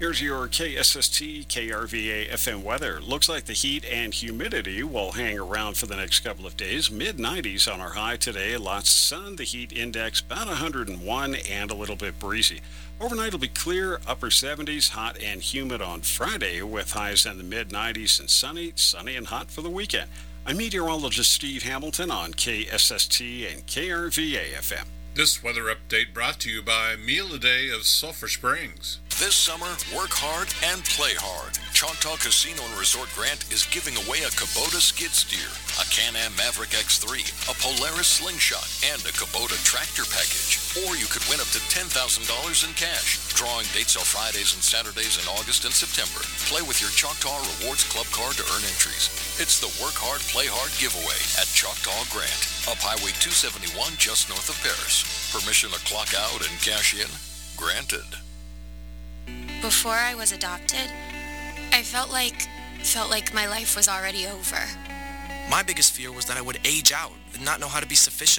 Here's your KSST KRVA FM weather. Looks like the heat and humidity will hang around for the next couple of days. Mid 90s on our high today. Lots of sun. The heat index about 101 and a little bit breezy. Overnight will be clear, upper 70s, hot and humid on Friday with highs in the mid 90s and sunny and hot for the weekend. I'm meteorologist Steve Hamilton on KSST and KRVA FM. This weather update brought to you by Meal a Day of Sulphur Springs. This summer, work hard and play hard. Choctaw Casino and Resort Grant is giving away a Kubota skid steer, a Can-Am Maverick X3, a Polaris Slingshot, and a Kubota tractor package. Or you could win up to $10,000 in cash. Drawing dates are Fridays and Saturdays in August and September. Play with your Choctaw Rewards Club card to earn entries. It's the Work Hard, Play Hard giveaway at Choctaw Grant, up Highway 271 just north of Paris. Permission to clock out and cash in? Granted. Before I was adopted, I felt like my life was already over. My biggest fear was that I would age out and not know how to be sufficient